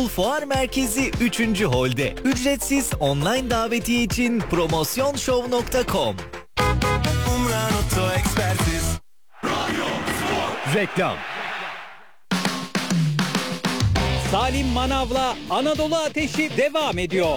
İstanbul Fuar Merkezi 3. Hol'de. Ücretsiz online davetiye için promosyonshow.com. Umran Oto Ekspertiz. Reklam. Salim Manav'la Anadolu Ateşi devam ediyor.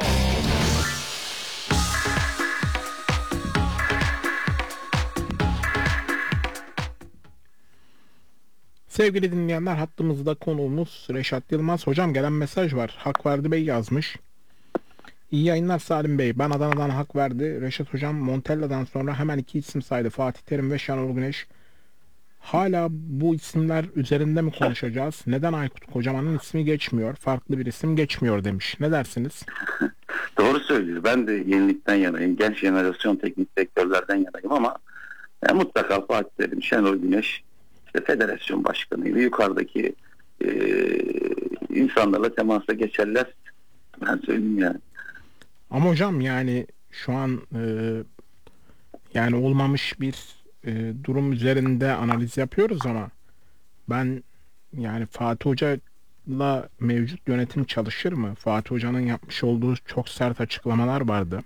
Sevgili dinleyenler, hattımızda konuğumuz Reşat Yılmaz. Hocam, gelen mesaj var. Hakverdi Bey yazmış. İyi yayınlar Salim Bey. Ben Adana'dan Hakverdi. Reşat Hocam Montella'dan sonra hemen iki isim saydı. Fatih Terim ve Şenol Güneş. Hala bu isimler üzerinde mi konuşacağız? Neden Aykut Kocaman'ın ismi geçmiyor? Farklı bir isim geçmiyor demiş. Ne dersiniz? Doğru söylüyor. Ben de yenilikten yanayım. Genç jenerasyon teknik direktörlerden yanayım ama mutlaka Fatih Terim, Şenol Güneş işte federasyon başkanıyla yukarıdaki insanlarla temasa geçerler. Ben söyleyeyim yani. Ama hocam yani şu an yani olmamış bir durum üzerinde analiz yapıyoruz ama ben yani Fatih Hoca'la mevcut yönetim çalışır mı? Fatih Hoca'nın yapmış olduğu çok sert açıklamalar vardı.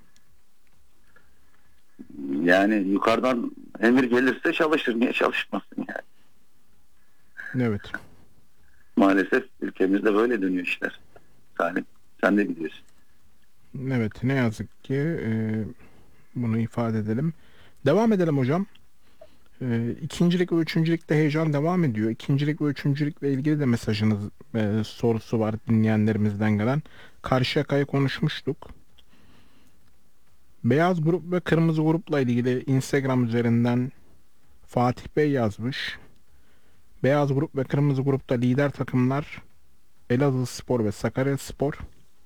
Yani yukarıdan emir gelirse çalışır. Niye çalışmasın yani? Evet. Maalesef ülkemizde böyle dönüyor işler. Yani sen de biliyorsun. Evet, ne yazık ki bunu ifade edelim. Devam edelim hocam. İkincilik ve üçüncülükte heyecan devam ediyor. İkincilik ve üçüncülükle ilgili de mesajınız sorusu var dinleyenlerimizden gelen. Karşıyaka'yı konuşmuştuk. Beyaz grup ve kırmızı grupla ilgili Instagram üzerinden Fatih Bey yazmış. Beyaz grup ve kırmızı grupta lider takımlar Elazığspor ve Sakaryaspor.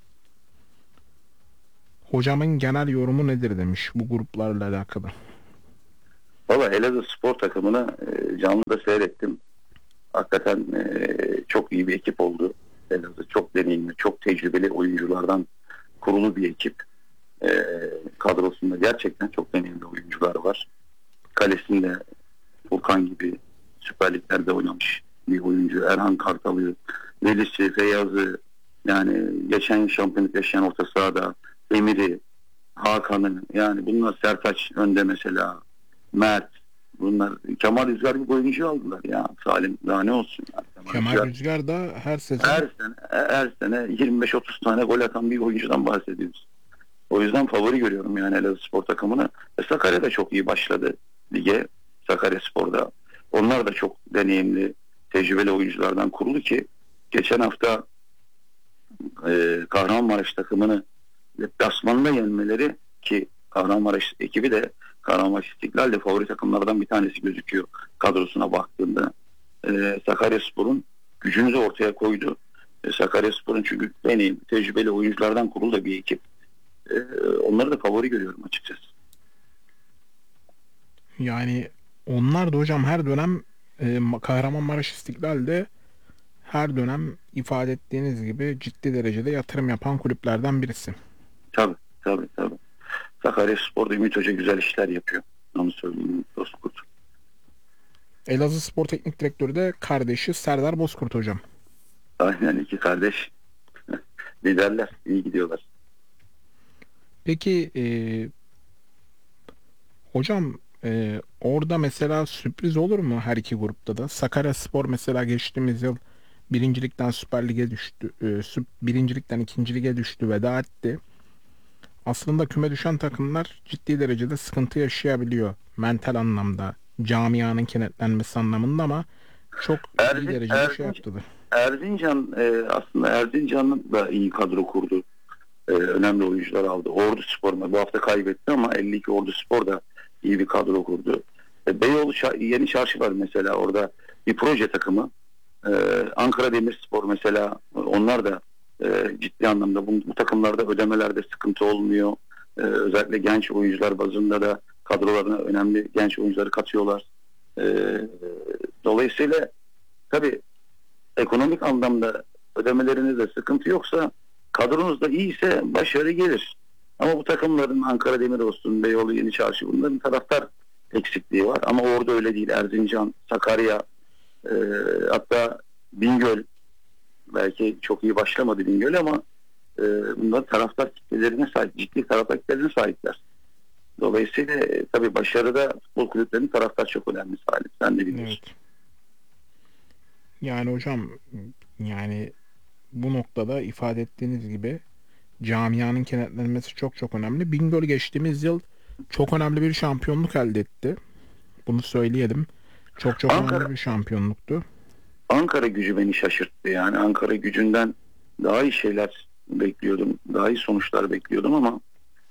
Hocamın genel yorumu nedir demiş bu gruplarla alakalı. Valla Elazığ spor takımını canlı da seyrettim. Hakikaten çok iyi bir ekip oldu. Elazığ çok deneyimli, çok tecrübeli oyunculardan kurulu bir ekip. Kadrosunda gerçekten çok deneyimli oyuncular var. Kalesinde Furkan gibi Süper Lig'lerde oynamış bir oyuncu. Erhan Kartal'ı, Velisi, Feyyaz'ı, yani geçen yıl şampiyonluk yaşayan orta sahada Emir'i, Hakan'ı, yani bunlar, Sertaç önde mesela, Mert, bunlar Kemal Rüzgar gibi oyuncu aldılar ya Salim, daha ne olsun yani. Kemal Rüzgar da her sene 25-30 tane gol atan bir oyuncudan bahsediyoruz. O yüzden favori görüyorum yani Elazığ spor takımını. Sakarya da çok iyi başladı lige, Sakaryaspor'da. Onlar da çok deneyimli, tecrübeli oyunculardan kurulu ki geçen hafta Kahramanmaraş takımını deplasmanında yenmeleri, ki Kahramanmaraş ekibi de Kahramanmaraş İstiklal de favori takımlardan bir tanesi gözüküyor kadrosuna baktığında. Sakaryaspor'un gücünü de ortaya koydu. Sakaryaspor'un çünkü deneyimli, tecrübeli oyunculardan kurulu da bir ekip. Onları da favori görüyorum açıkçası. Yani onlar da hocam her dönem Kahramanmaraş İstiklal'de her dönem ifade ettiğiniz gibi ciddi derecede yatırım yapan kulüplerden birisi. Tabii. Sakaryaspor'da Ümit Hoca güzel işler yapıyor. Onu söyleyeyim. Bozkurt. Elazığ Spor Teknik Direktörü de kardeşi Serdar Bozkurt hocam. Aynen, iki kardeş liderler. İyi gidiyorlar. Peki hocam orada mesela sürpriz olur mu her iki grupta da? Sakaryaspor mesela geçtiğimiz yıl birincilikten Süper Lig'e düştü. Birincilikten ikinci lige düştü, veda etti. Aslında küme düşen takımlar ciddi derecede sıkıntı yaşayabiliyor. Mental anlamda, camianın kenetlenmesi anlamında, ama çok iyi derecede şey yaptılar. Erzincan aslında Erzincan'ın da iyi kadro kurdu. Önemli oyuncular aldı. Orduspor bu hafta kaybetti ama 52 Orduspor da iyi bir kadro kurdu. Beyoğlu Yeni Çarşı var mesela, orada bir proje takımı. Ankara Demirspor mesela, onlar da ciddi anlamda bu takımlarda ödemelerde sıkıntı olmuyor. Özellikle genç oyuncular bazında da kadrolarına önemli genç oyuncuları katıyorlar. Dolayısıyla tabii ekonomik anlamda ödemelerinizde sıkıntı yoksa, kadronuz da iyiyse başarı gelir. Ama bu takımların Ankara Demir olsun, Beyoğlu Yeni Çarşı, bunların taraftar eksikliği var. Ama orada öyle değil. Erzincan, Sakarya, hatta Bingöl, Belki çok iyi başlamadı Bingöl ama bunlar taraftar kitlelerine sahip, ciddi taraftar kitlelerine sahipler. Dolayısıyla tabii başarıda futbol kulüplerinin taraftar çok önemli Salim. Sen de biliyorsun. Evet. Yani hocam, yani bu noktada ifade ettiğiniz gibi camianın kenetlenmesi çok çok önemli. Bingöl geçtiğimiz yıl çok önemli bir şampiyonluk elde etti. Bunu söyleyelim. Çok çok önemli bir şampiyonluktu. Ankara Gücü beni şaşırttı. Yani Ankara Gücü'nden daha iyi şeyler bekliyordum. Daha iyi sonuçlar bekliyordum ama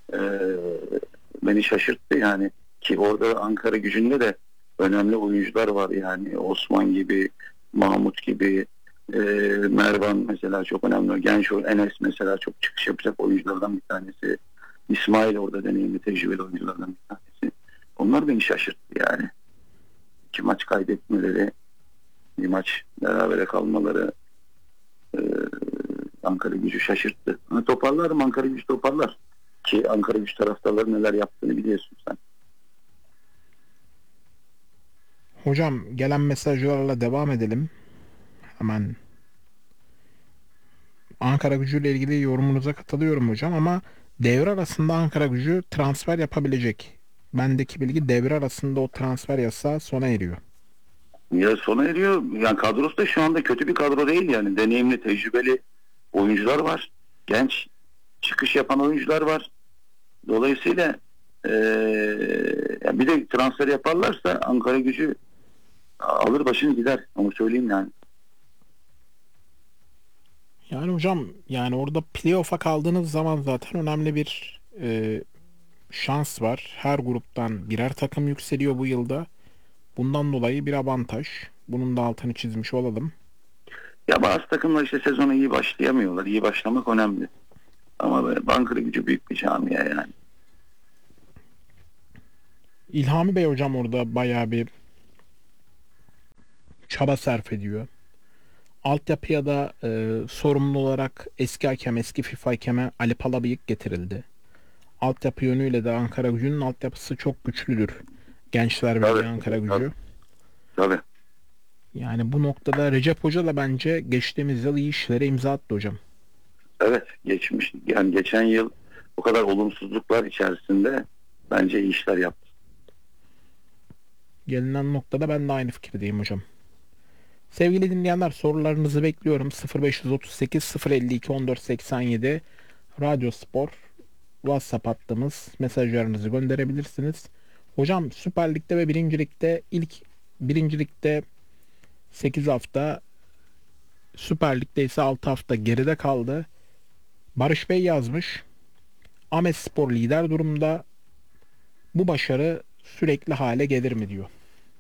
beni şaşırttı yani. Ki orada Ankara Gücü'nde de önemli oyuncular var yani. Osman gibi, Mahmut gibi, Mervan mesela çok önemli. Genç Enes mesela çok çıkış yapacak oyunculardan bir tanesi. İsmail orada deneyimli, tecrübeli oyunculardan bir tanesi. Onlar beni şaşırttı yani. 2 maç kaybetmeleri, bir maç berabere kalmaları, Ankara Gücü şaşırttı. Ama toparlar mı? Ankara Gücü toparlar. Ki Ankara Gücü taraftarları neler yaptığını biliyorsun sen. Hocam, gelen mesajlarla devam edelim. Hemen Ankara Gücü ile ilgili yorumunuza katılıyorum hocam ama devre arasında Ankara Gücü transfer yapabilecek. Bendeki bilgi devre arasında o transfer yasağı sona eriyor. Ya sona eriyor. Yani kadrosu da şu anda kötü bir kadro değil yani. Deneyimli, tecrübeli oyuncular var. Genç, çıkış yapan oyuncular var. Dolayısıyla yani bir de transfer yaparlarsa Ankara Gücü alır başını gider. Onu söyleyeyim yani. Yani hocam, yani orada playoff'a kaldığınız zaman zaten önemli bir şans var. Her gruptan birer takım yükseliyor bu yılda. Bundan dolayı bir avantaj. Bunun da altını çizmiş olalım. Ya bazı takımlar işte sezona iyi başlayamıyorlar. İyi başlamak önemli. Ama böyle Ankara Gücü büyük bir camia yani. İlhami Bey hocam orada bayağı bir çaba sarf ediyor. Altyapıya da sorumlu olarak eski hakem, eski FIFA hakemi Ali Palabıyık getirildi. Altyapı yönüyle de Ankara Gücü'nün altyapısı çok güçlüdür. Gençler Birliği Tabii, Ankara Gücü. tabii. Tabii. Yani bu noktada Recep Hoca da bence geçtiğimiz yıl iyi işlere imza attı hocam. Evet, yani geçen yıl o kadar olumsuzluklar içerisinde bence iyi işler yaptı. Gelinen noktada ben de aynı fikirdeyim hocam. Sevgili dinleyenler, sorularınızı bekliyorum. 0538 052 1487 Radyo Spor WhatsApp hattımız, mesajlarınızı gönderebilirsiniz. Hocam, Süper Lig'de ve birincilikte 8 hafta, Süper Lig'de ise 6 hafta geride kaldı. Barış Bey yazmış. Ahmetspor lider durumda. Bu başarı sürekli hale gelir mi diyor.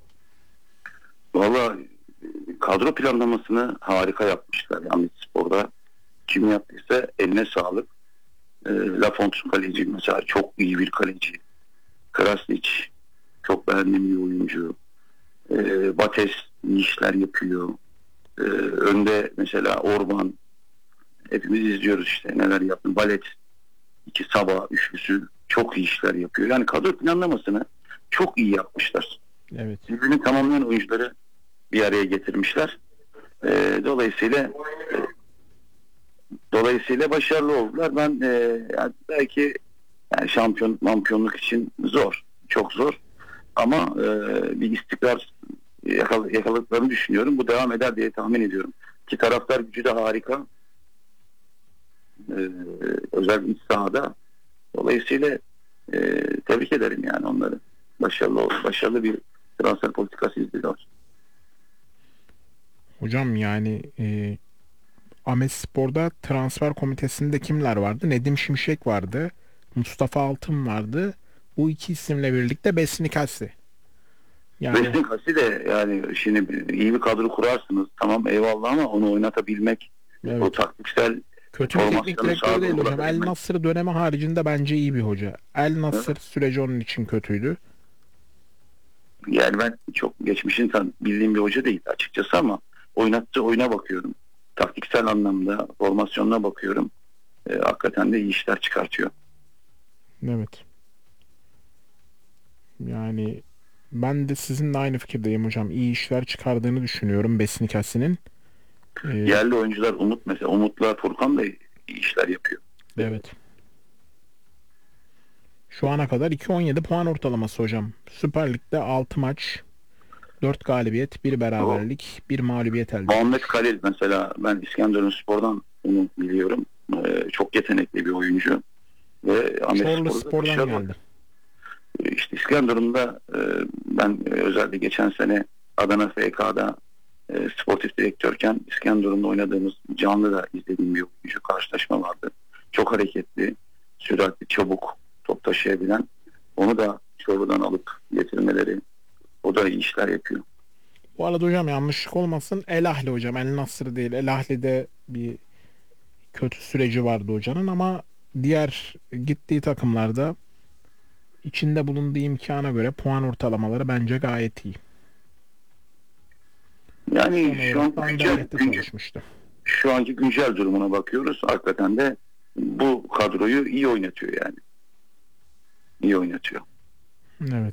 Valla kadro planlamasını harika yapmışlar. Yani sporda kim yaptıysa eline sağlık. Lafontaine kaleci mesela çok iyi bir kaleci. Krasnic çok beğendiğim bir oyuncu. Bates iyi işler yapıyor. Önde mesela Orban, hepimiz izliyoruz işte neler yaptı. Balet, iki Sabah üçlüsü çok iyi işler yapıyor. Yani kadro planlamasını çok iyi yapmışlar. Evet. Birbirini tamamlayan oyuncuları bir araya getirmişler. Dolayısıyla başarılı oldular. Ben yani belki yani şampiyonluk için zor. Çok zor. Ama bir istikrar yakaladıklarını düşünüyorum. Bu devam eder diye tahmin ediyorum. Ki taraftar gücü de harika. Özel iç sahada. Dolayısıyla tebrik ederim yani onları. Başarılı bir transfer politikası izliyorlar. Hocam yani Ahmetspor'da transfer komitesinde kimler vardı? Nedim Şimşek vardı. Mustafa Altın vardı. Bu iki isimle birlikte Besnikasi. Yani Besnikasi de yani şimdi iyi bir kadro kurarsınız. Tamam eyvallah ama onu oynatabilmek, evet, o taktiksel kötü bir teknik direktör değil hocam. El Nasır dönemi haricinde bence iyi bir hoca. El Nasır süreci onun için kötüydü. Yani ben çok geçmişini bildiğim bir hoca değil açıkçası ama oynattığı oyuna bakıyorum. Taktiksel anlamda formasyonuna bakıyorum. Hakikaten de iyi işler çıkartıyor. Evet. Yani ben de sizinle aynı fikirdeyim hocam. İyi işler çıkardığını düşünüyorum Besnikasi'nin. Yerli oyuncular Umut mesela. Umut'la Furkan da iyi işler yapıyor. Evet. Şu ana kadar 2.17 puan ortalaması hocam. Süper Lig'de 6 maç, 4 galibiyet, 1 beraberlik, 1 mağlubiyet elde. Muhammed Kalil mesela, ben İskenderunspor'dan onu biliyorum. Çok yetenekli bir oyuncu. Ve Çorlu Spor'dan geldi. İşte İskenderun'da ben özellikle geçen sene Adana FK'da sportif direktörken İskenderun'da oynadığımız canlı da izlediğim bir oyuncu, karşılaşma vardı. Çok hareketli, süratli, çabuk, top taşıyabilen. Onu da Çorlu'dan alıp getirmeleri, o da iyi işler yapıyor. Bu arada hocam yanlışlık olmasın, El Ahly hocam, El Nasır değil. El Ahly'de bir kötü süreci vardı hocanın ama diğer gittiği takımlarda içinde bulunduğu imkana göre puan ortalamaları bence gayet iyi. Yani şu an çalışmıştı. şu anki güncel durumuna bakıyoruz. Hakikaten de bu kadroyu iyi oynatıyor yani. İyi oynatıyor. Evet.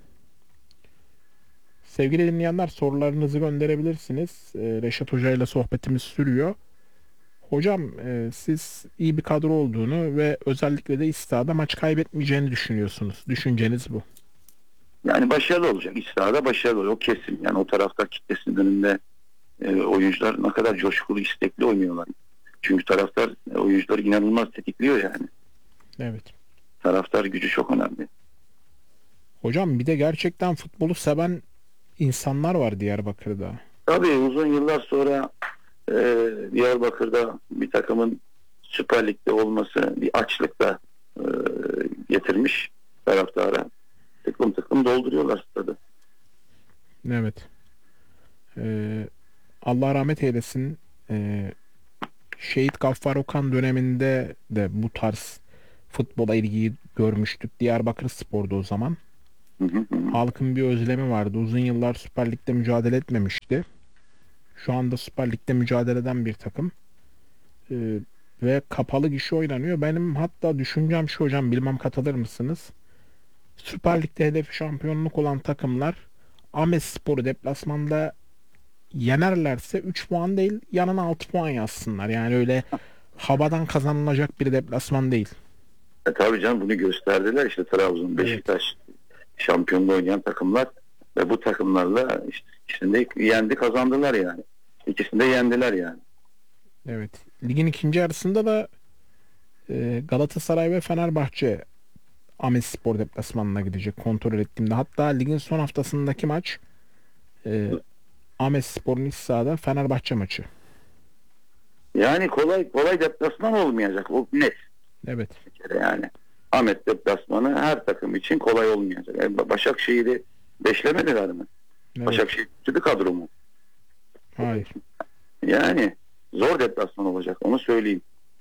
Sevgili dinleyenler, sorularınızı gönderebilirsiniz. Reşat Hoca ile sohbetimiz sürüyor. Hocam siz iyi bir kadro olduğunu ve özellikle de İstiha'da maç kaybetmeyeceğini düşünüyorsunuz. Düşünceniz bu. Yani başarılı olacak. İstiha'da başarılı olacak. O kesin. Yani o taraftar kitlesinin önünde oyuncular ne kadar coşkulu, istekli oynuyorlar. Çünkü taraftar oyuncuları inanılmaz tetikliyor yani. Evet. Taraftar gücü çok önemli. Hocam bir de gerçekten futbolu seven insanlar var Diyarbakır'da. Tabii uzun yıllar sonra Diyarbakır'da bir takımın Süper Lig'de olması bir açlık da getirmiş taraftara. Tıklım tıklım dolduruyorlar stadı. Evet. Allah rahmet eylesin. Şehit Gaffar Okan döneminde de bu tarz futbola ilgiyi görmüştük. Diyarbakır Spor'da o zaman. Halkın bir özlemi vardı. Uzun yıllar Süper Lig'de mücadele etmemişti. Şu anda Süper Lig'de mücadele eden bir takım. Ve kapalı gişe oynanıyor. Benim hatta düşüncem şu hocam, bilmem katılır mısınız? Süper Lig'de hedefi şampiyonluk olan takımlar Ahmetspor'u deplasmanda yenerlerse 3 puan değil, yanına 6 puan yazsınlar. Yani öyle havadan kazanılacak bir deplasman değil. Tabii canım, bunu gösterdiler. İşte Trabzon, Beşiktaş şampiyonluğu oynayan takımlar ve bu takımlarla işte ikisini de yendi, kazandılar yani. İkisini de yendiler yani. Evet. Ligin ikinci yarısında da Galatasaray ve Fenerbahçe Ahmetspor deplasmanına gidecek kontrol ettiğimde. Hatta ligin son haftasındaki maç Ahmetspor'un iç sahada Fenerbahçe maçı. Yani kolay deplasman olmayacak. O net. Evet. Bir kere yani. Ahmet deplasmanı her takım için kolay olmayacak. Yani Başakşehir'i beşlemediler mi? Evet. Başakşehir kötü bir kadro mu? Hayır. Yani zor deplasman olacak, onu söyleyeyim.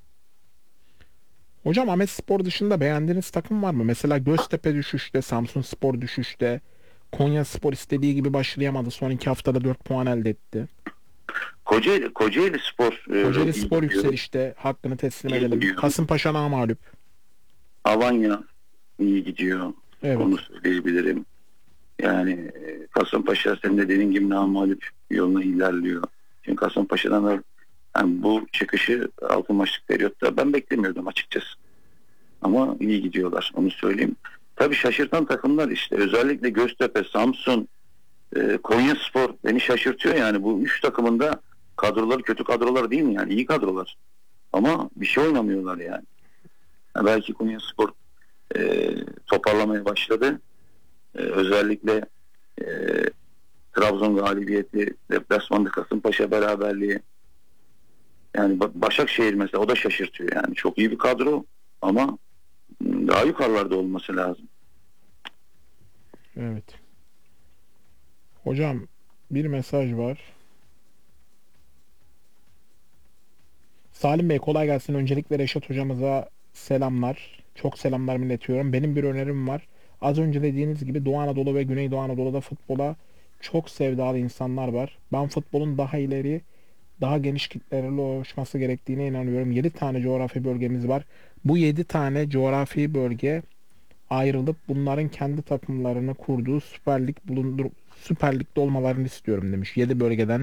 Hocam Ahmetspor dışında beğendiğiniz takım var mı? Mesela Göztepe düşüşte, Samsunspor düşüşte, Konyaspor istediği gibi başlayamadı. Son 2 haftada 4 puan elde etti. Kocaeli Spor Kocaeli Spor yükselişte, hakkını teslim edelim. gidiyor. Kasımpaşa namağlup. Avanya iyi gidiyor. Evet. Onu söyleyebilirim. Yani Kasımpaşa, senin de dediğin gibi namağlup yoluna ilerliyor. Çünkü Kasımpaşa'dan da yani bu çıkışı 6 maçlık periyotta ben beklemiyordum açıkçası. Ama iyi gidiyorlar, onu söyleyeyim. Tabii şaşırtan takımlar işte, özellikle Göztepe, Samsun, Konyaspor beni şaşırtıyor yani. Bu 3 takımın da kadroları kötü kadrolar değil mi yani, iyi kadrolar. Ama bir şey oynamıyorlar yani. Belki Konyaspor toparlamaya başladı. Özellikle Trabzon galibiyeti, deplasmanda Kasımpaşa beraberliği. Yani Başakşehir mesela, o da şaşırtıyor yani. Çok iyi bir kadro ama daha yukarılarda olması lazım. Evet. Hocam bir mesaj var. Salim Bey kolay gelsin. Öncelikle Reşat hocamıza selamlar. Çok selamlar iletiyorum. Benim bir önerim var. Az önce dediğiniz gibi Doğu Anadolu ve Güneydoğu Anadolu'da futbola çok sevdalı insanlar var. Ben futbolun daha ileri, daha geniş kitlelerle oluşması gerektiğine inanıyorum. 7 tane coğrafi bölgemiz var. Bu 7 tane coğrafi bölge ayrılıp bunların kendi takımlarını kurduğu Süper Lig'de olmalarını istiyorum demiş. 7 bölgeden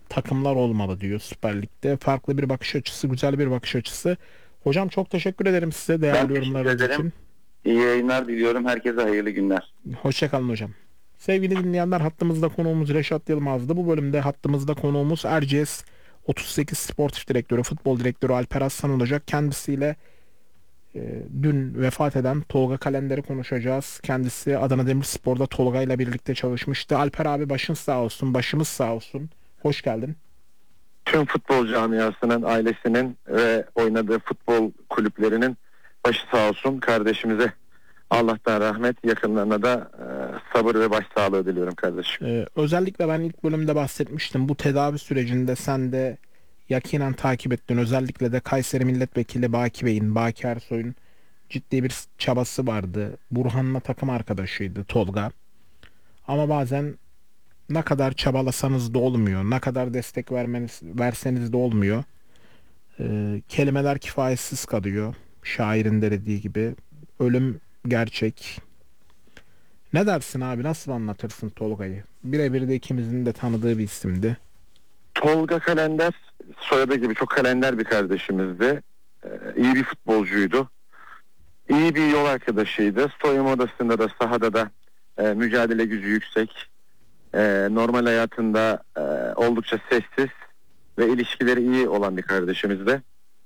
takımlar olmalı diyor Süper Lig'de. Farklı bir bakış açısı, güzel bir bakış açısı. Hocam çok teşekkür ederim size değerli teşekkür yorumlarınız ederim. için. İyi yayınlar diliyorum. Herkese hayırlı günler. Hoşçakalın hocam. Sevgili dinleyenler, hattımızda konuğumuz Reşat Yılmaz'dı. Bu bölümde hattımızda konuğumuz Erciyes 38 Sportif Direktörü, Futbol Direktörü Alper Aslan olacak. Kendisiyle dün vefat eden Tolga Kalender'i konuşacağız. Kendisi Adana Demirspor'da Tolga ile birlikte çalışmıştı. Alper abi başın sağ olsun, başımız sağ olsun. Hoş geldin. Tüm futbol camiasının, ailesinin ve oynadığı futbol kulüplerinin başı sağ olsun. Kardeşimize Allah'tan rahmet, yakınlarına da sabır ve başsağlığı diliyorum kardeşim. Özellikle ben ilk bölümde bahsetmiştim. Bu tedavi sürecinde sen de yakinen takip ettin. Özellikle de Kayseri Milletvekili Baki Ersoy'un ciddi bir çabası vardı. Burhan'la takım arkadaşıydı Tolga. Ama bazen ne kadar çabalasanız da olmuyor. Ne kadar destek verseniz de olmuyor. Kelimeler kifayetsiz kalıyor. Şairin de dediği gibi. Ölüm gerçek. Ne dersin abi? Nasıl anlatırsın Tolga'yı? Birebir de ikimizin de tanıdığı bir isimdi. Tolga Kalender, soyadı gibi çok kalender bir kardeşimizdi. İyi bir futbolcuydu. İyi bir yol arkadaşıydı. Soyunma odasında da sahada da mücadele gücü yüksek. Normal hayatında oldukça sessiz ve ilişkileri iyi olan bir kardeşimizdi.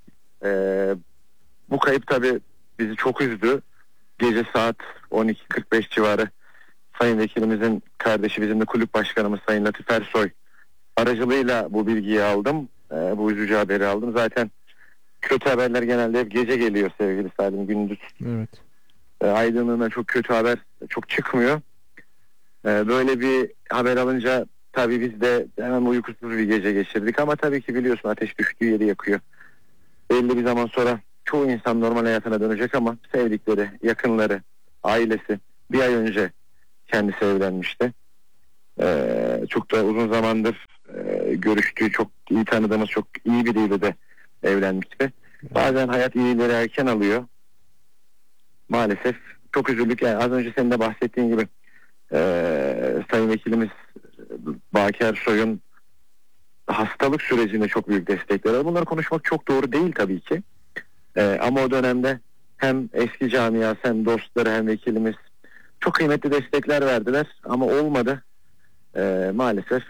Bu kayıp tabii bizi çok üzdü. Gece saat 12.45 civarı Sayın Vekilimizin kardeşi, bizim de kulüp başkanımız Sayın Latif Ersoy aracılığıyla bu bilgiyi aldım. Bu üzücü haberi aldım. Zaten kötü haberler genelde hep gece geliyor sevgili Salim, gündüz. Evet. Aydınlığına çok kötü haber çok çıkmıyor. Böyle bir haber alınca tabii biz de hemen uykusuz bir gece geçirdik. Ama tabii ki biliyorsun, ateş düştüğü yeri yakıyor. Belli bir zaman sonra çoğu insan normal hayatına dönecek ama sevdikleri, yakınları, ailesi bir ay önce kendisi evlenmişti. Çok da uzun zamandır görüştüğü, çok iyi tanıdığımız, çok iyi biriyle de evlenmişti. Bazen hayat iyileri erken alıyor. Maalesef çok üzüldük. Yani az önce senin de bahsettiğin gibi Sayın Vekilimiz Baki Ersoy'un hastalık sürecinde çok büyük destekleri var. Bunları konuşmak çok doğru değil tabii ki. Ama o dönemde hem eski camiası hem dostları hem vekilimiz çok kıymetli destekler verdiler. Ama olmadı. Maalesef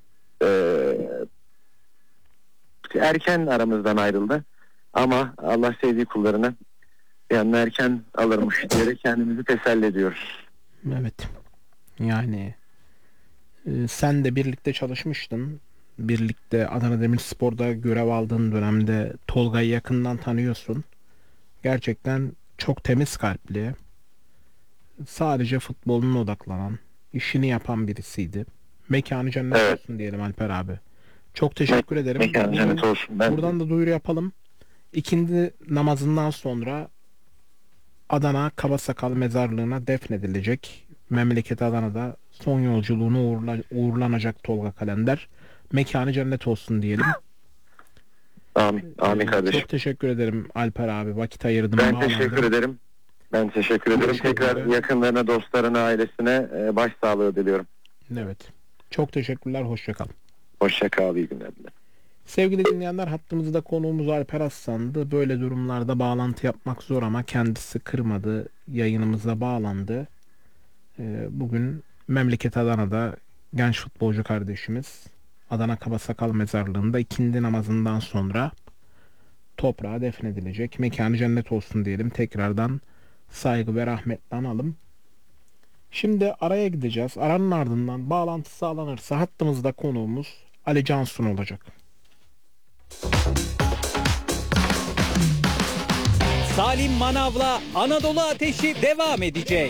erken aramızdan ayrıldı. Ama Allah sevdiği kullarını yanına erken alırmış diyerek kendimizi teselli ediyoruz. Evet. Yani sen de birlikte çalışmıştın. Birlikte Adana Demirspor'da görev aldığın dönemde Tolga'yı yakından tanıyorsun. Gerçekten çok temiz kalpli. Sadece futboluna odaklanan, işini yapan birisiydi. Mekanı cennet Evet. olsun diyelim Alper abi. Çok teşekkür ederim. Mekanı cennet olsun. Buradan da duyuru yapalım. İkindi namazından sonra Adana Kabasakal mezarlığına defnedilecek. Memleket Adana'da son yolculuğunu uğurlanacak Tolga Kalender. Mekanı cennet olsun diyelim. Amin. Amin kardeşim. Çok teşekkür ederim Alper abi. Vakit ayırdım. Ben bağlandın. teşekkür ederim. Ben teşekkür ederim. Teşekkür Tekrar ederim. yakınlarına, dostlarına, ailesine başsağlığı diliyorum. Evet. Çok teşekkürler. Hoşça kal. Hoşça kal. İyi günler dilerim. Sevgili dinleyenler, hattımızda konuğumuz Alper Aslan'dı. Böyle durumlarda bağlantı yapmak zor ama kendisi kırmadı. Yayınımıza bağlandı. Bugün memleket Adana'da genç futbolcu kardeşimiz Adana Kabasakal mezarlığında ikindi namazından sonra toprağa defnedilecek. Mekanı cennet olsun diyelim. Tekrardan saygı ve rahmetle analım. Şimdi araya gideceğiz. Aranın ardından bağlantı sağlanırsa hattımızda konuğumuz Ali Cansun olacak. Salim Manav'la Anadolu Ateşi devam edecek.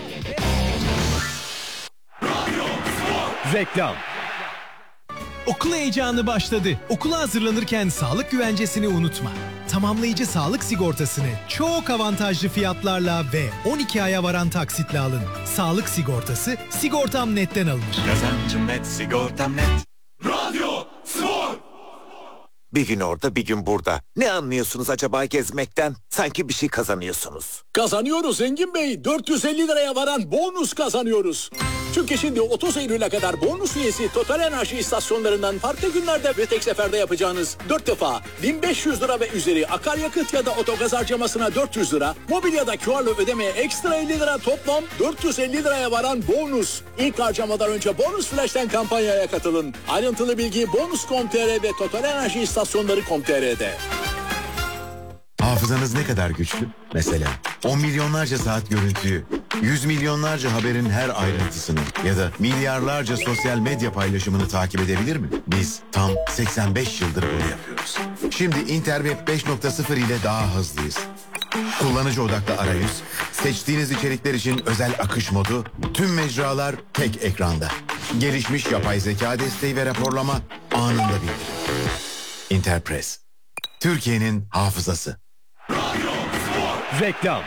Reklam. Okul heyecanı başladı. Okula hazırlanırken sağlık güvencesini unutma. Tamamlayıcı sağlık sigortasını çok avantajlı fiyatlarla ve 12 aya varan taksitle alın. Sağlık sigortası Sigortam Net'ten alınır. Kazancım net, sigortam net. Radyo Spor. Bir gün orada, bir gün burada. Ne anlıyorsunuz acaba gezmekten? Sanki bir şey kazanıyorsunuz. Kazanıyoruz Engin Bey. 450 liraya varan bonus kazanıyoruz. Çünkü şimdi 30 Eylül'e kadar bonus üyesi Total Enerji istasyonlarından farklı günlerde ve tek seferde yapacağınız 4 defa 1500 lira ve üzeri akaryakıt ya da otogaz harcamasına 400 lira, mobilyada QR'la ödemeye ekstra 50 lira, toplam 450 liraya varan bonus. İlk harcamadan önce Bonus Flash'ten kampanyaya katılın. Ayrıntılı bilgi bonus.com.tr ve Total Enerji istasyonları.com.tr'de. Hafızanız ne kadar güçlü? Mesela 10 milyonlarca saat görüntüyü, 100 milyonlarca haberin her ayrıntısını ya da milyarlarca sosyal medya paylaşımını takip edebilir mi? Biz tam 85 yıldır bunu yapıyoruz. Şimdi Interweb 5.0 ile daha hızlıyız. Kullanıcı odaklı arayüz, seçtiğiniz içerikler için özel akış modu, tüm mecralar tek ekranda. Gelişmiş yapay zeka desteği ve raporlama anında bildirim. Interpress, Türkiye'nin hafızası. Reklam.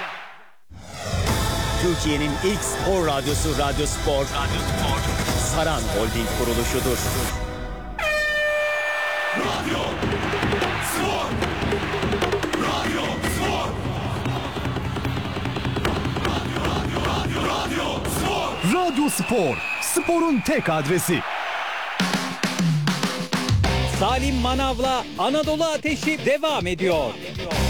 Türkiye'nin ilk spor radyosu Radyo Spor, Saran Holding kuruluşudur. Radyo Spor. Sporun tek adresi. Salim Manav'la Anadolu Ateşi devam ediyor.